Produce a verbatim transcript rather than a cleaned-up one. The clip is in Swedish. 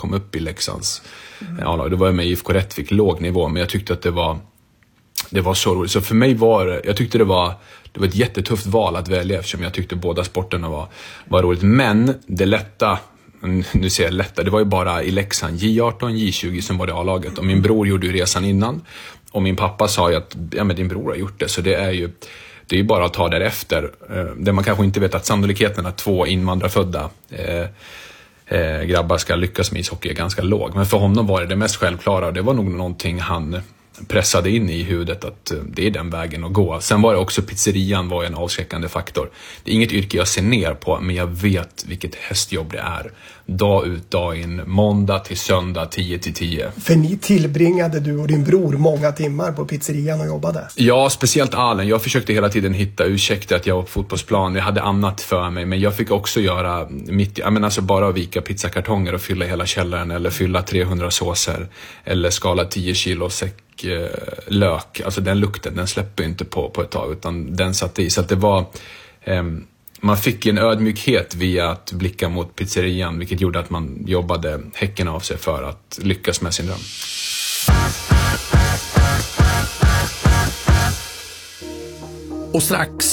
kom upp i Leksands A-lag. Det var jag med i I F K Rättvik, låg nivå, men jag tyckte att det var det var så roligt. Så för mig var det, jag tyckte det var det var ett jättetufft val att välja eftersom jag tyckte båda sporterna var, var roligt. Men det lätta, nu ser jag lätta, det var ju bara i Leksand J arton, J tjugo som var det A-laget. Och min bror gjorde ju resan innan. Och min pappa sa ju att ja, men din bror har gjort det. Så det är ju det är ju bara att ta därefter. Det man kanske inte vet att sannolikheten att två invandrarfödda eh, eh, grabbar ska lyckas med ishockey är ganska låg. Men för honom var det det mest självklara. Det var nog någonting han pressade in i huvudet att det är den vägen att gå. Sen var det också pizzerian var en avskräckande faktor. Det är inget yrke jag ser ner på, men jag vet vilket hästjobb det är. Dag ut, dag in, måndag till söndag, tio till tio. För ni tillbringade, du och din bror, många timmar på pizzerian och jobbade. Ja, speciellt Allen. Jag försökte hela tiden hitta ursäkter att jag var på fotbollsplan. Jag hade annat för mig, men jag fick också göra mitt, jag menar alltså bara vika pizzakartonger och fylla hela källaren, eller fylla trehundra såser, eller skala tio kilo säck lök. Alltså den lukten, den släpper inte på, på ett tag, utan den satt i. Så att det var eh, man fick en ödmjukhet via att blicka mot pizzerian, vilket gjorde att man jobbade häcken av sig för att lyckas med sin dröm. Och strax